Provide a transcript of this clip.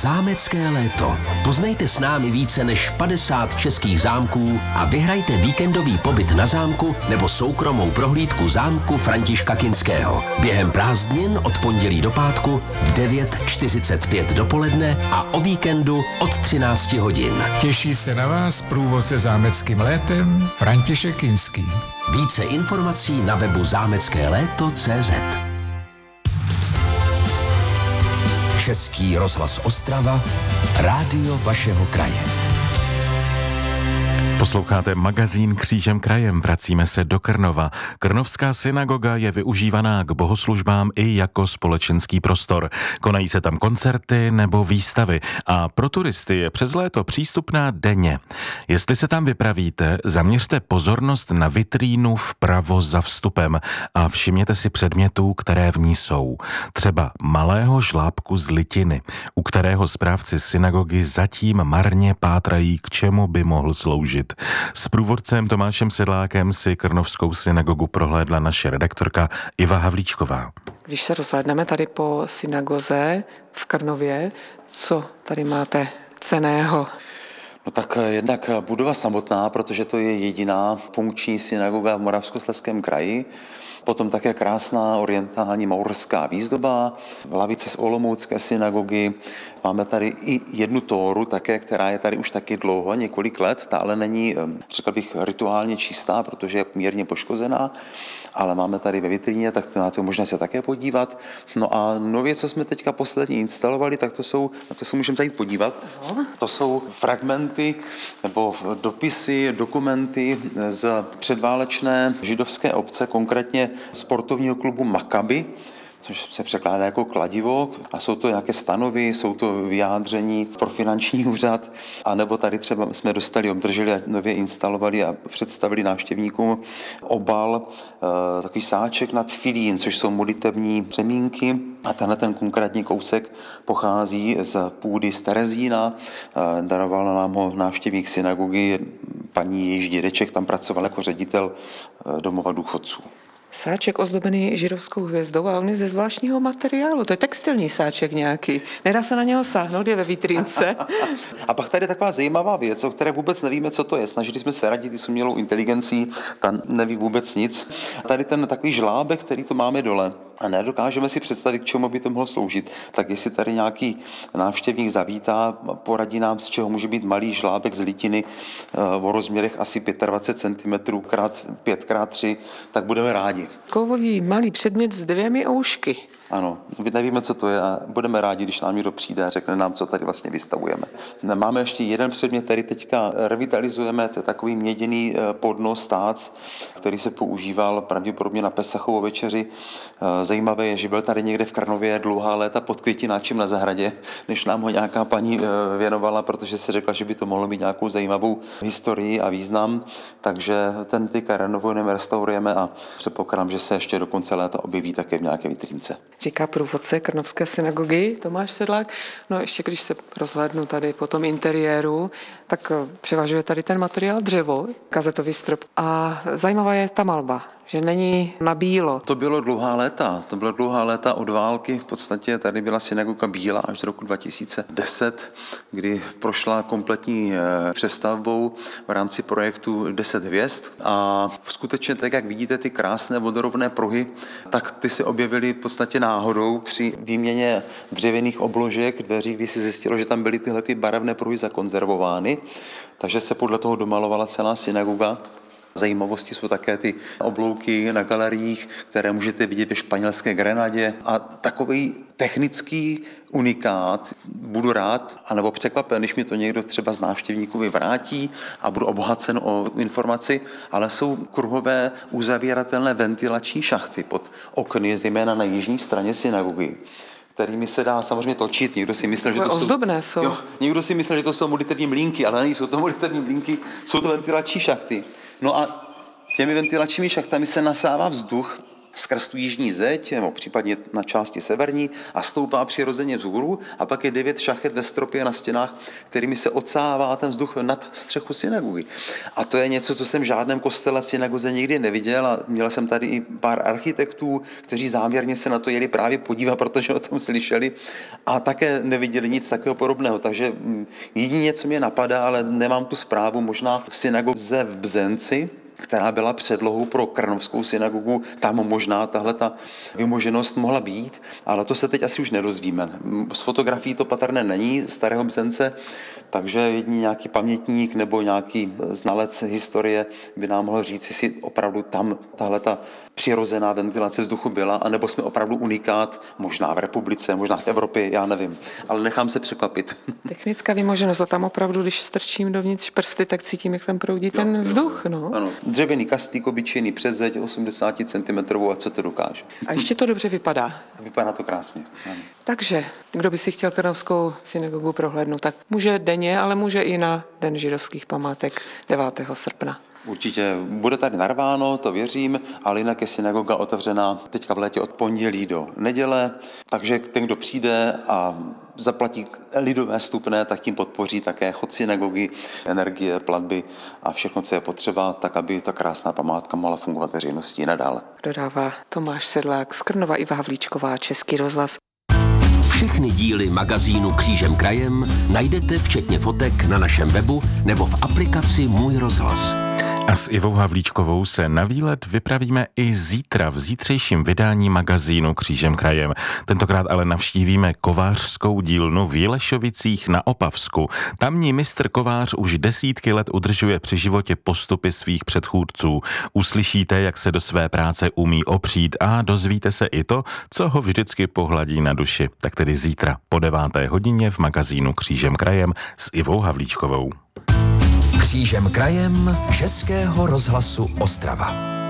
Zámecké léto. Poznejte s námi více než 50 českých zámků a vyhrajte víkendový pobyt na zámku nebo soukromou prohlídku zámku Františka Kinského. Během prázdnin od pondělí do pátku v 9:45 dopoledne a o víkendu od 13 hodin. Těší se na vás průvodce zámeckým létem František Kinský. Více informací na webu zámeckéléto.cz. Český rozhlas Ostrava, rádio vašeho kraje. Posloucháte magazín Křížem krajem, vracíme se do Krnova. Krnovská synagoga je využívaná k bohoslužbám i jako společenský prostor. Konají se tam koncerty nebo výstavy a pro turisty je přes léto přístupná denně. Jestli se tam vypravíte, zaměřte pozornost na vitrínu vpravo za vstupem a všimněte si předmětů, které v ní jsou. Třeba malého žlábku z litiny, u kterého správci synagogy zatím marně pátrají, k čemu by mohl sloužit. S průvodcem Tomášem Sedlákem si Krnovskou synagogu prohlédla naše redaktorka Iva Havlíčková. Když se rozhlédneme tady po synagoze v Krnově, co tady máte cenného? No tak jednak budova samotná, protože to je jediná funkční synagoga v Moravskoslezském kraji. Potom také krásná orientální maurská výzdoba, lavice z olomoucké synagogy. Máme tady i jednu tóru také, která je tady už taky dlouho, několik let. Ta ale není, řekl bych, rituálně čistá, protože je mírně poškozená, ale máme tady ve vitríně, tak na to možná se také podívat. No a nově, co jsme teďka posledně instalovali, tak na to se můžeme zajít podívat. To jsou fragmenty nebo dopisy, dokumenty z předválečné židovské obce, konkrétně sportovního klubu Makabi, což se překládá jako kladivo, a jsou to nějaké stanovy, jsou to vyjádření pro finanční úřad, anebo tady třeba jsme obdrželi a nově instalovali a představili návštěvníkům obal, takový sáček na tfilín, což jsou modlitební řemínky, a ten konkrétní kousek pochází z půdy z Terezína, daroval nám ho návštěvník synagogy, paní jejíž dědeček tam pracoval jako ředitel domova důchodců. Sáček ozdobený židovskou hvězdou a on je ze zvláštního materiálu. To je textilní sáček nějaký. Nedá se na něho sáhnout, je ve vitrínce. A pak tady je taková zajímavá věc, o které vůbec nevíme, co to je. Snažili jsme se radit i s umělou inteligencí, ta neví vůbec nic. Tady ten takový žlábek, který tu máme dole, a nedokážeme si představit, k čemu by to mohlo sloužit. Tak jestli tady nějaký návštěvník zavítá, poradí nám, z čeho může být malý žlábek z litiny o rozměrech asi 25 cm x 5 x 3, tak budeme rádi. Kovový malý předmět s 2 oušky. Ano, nevíme, co to je a budeme rádi, když nám někdo přijde a řekne nám, co tady vlastně vystavujeme. Máme ještě jeden předmět, který teďka revitalizujeme, to je takový měděný podnos tác, který se používal pravděpodobně na Pesachovou večeři. Zajímavé je, že byl tady někde v Krnově dlouhá léta pod květináčem na zahradě, než nám ho nějaká paní věnovala, protože se řekla, že by to mohlo mít nějakou zajímavou historii a význam. Takže ten teďka renovujeme, restaurujeme a předpokládám, že se ještě do konce léta objeví také v nějaké vitrínce. Říká průvodce Krnovské synagogy Tomáš Sedlák. No ještě když se rozhlédnu tady po tom interiéru, tak převažuje tady ten materiál dřevo, kazetový strop. A zajímavá je ta malba, že není na bílo. To bylo dlouhá léta od války. V podstatě tady byla synagoga bílá až do roku 2010, kdy prošla kompletní přestavbou v rámci projektu 10 hvězd. A skutečně tak, jak vidíte, ty krásné vodorovné pruhy, tak ty se objevily v podstatě náhodou při výměně dřevěných obložek dveří, kdy se zjistilo, že tam byly tyhle ty barevné pruhy zakonzervovány. Takže se podle toho domalovala celá synagoga. Zajímavosti jsou také ty oblouky na galeriích, které můžete vidět ve španělské Grenadě. A takový technický unikát budu rád, anebo překvapen, když mi to někdo třeba z návštěvníků vyvrátí a budu obohacen o informaci, ale jsou kruhové uzavíratelné ventilační šachty pod okny, zejména na jižní straně synagogy, kterými se dá samozřejmě točit. Někdo si myslel, že to ozdobné jsou. Jo, někdo si myslel, že to jsou modlitevní mlýnky, ale nejsou to modlitevní mlýnky, jsou to ventilační šachty. No a těmi ventilačními šachtami se nasává vzduch skrz tu jižní zeď, nebo případně na části severní a stoupá přirozeně vzhůru a pak je 9 šachet ve stropě na stěnách, kterými se odsává ten vzduch nad střechu synagogy. A to je něco, co jsem v žádném kostele v synagoze nikdy neviděl a měl jsem tady i pár architektů, kteří záměrně se na to jeli právě podívat, protože o tom slyšeli a také neviděli nic takového podobného. Takže jedině, co mě napadá, ale nemám tu zprávu, možná v synagoze v Bzenci, která byla předlohou pro krnovskou synagogu, tam možná tahle ta vymoženost mohla být, ale to se teď asi už nedozvíme. Z fotografií to patrné není starého Bzence, takže jediný nějaký pamětník nebo nějaký znalec historie by nám mohl říct, jestli opravdu tam tahle ta přirozená ventilace vzduchu byla, anebo jsme opravdu unikát, možná v republice, možná v Evropě, já nevím, ale nechám se překvapit. Technická vymoženost, a tam opravdu, když strčím dovnitř prsty, tak cítím, jak tam proudí ten vzduch. No. Ano, dřevěný kastlík, obyčejný přes zeď, 80 cm a co to dokáže. A ještě to dobře vypadá. Vypadá to krásně. Ano. Takže, kdo by si chtěl krnovskou synagogu prohlédnout, tak může denně, ale může i na Den židovských památek 9. srpna. Určitě bude tady narváno, to věřím, ale jinak je synagoga otevřená teďka v létě od pondělí do neděle, takže ten, kdo přijde a zaplatí lidové vstupné, tak tím podpoří také chod synagogy, energie, platby a všechno, co je potřeba, tak aby ta krásná památka mohla fungovat veřejnosti nadále. Dodává Tomáš Sedlák z Krnova, Iva Havlíčková, Český rozhlas. Všechny díly magazínu Křížem krajem najdete včetně fotek na našem webu nebo v aplikaci Můj rozhlas. A s Ivou Havlíčkovou se na výlet vypravíme i zítra v zítřejším vydání magazínu Křížem krajem. Tentokrát ale navštívíme kovářskou dílnu v Jelešovicích na Opavsku. Tamní mistr kovář už desítky let udržuje při životě postupy svých předchůdců. Uslyšíte, jak se do své práce umí opřít a dozvíte se i to, co ho vždycky pohladí na duši. Tak tedy zítra po 9. hodině v magazínu Křížem krajem s Ivou Havlíčkovou. Křížem krajem Českého rozhlasu Ostrava.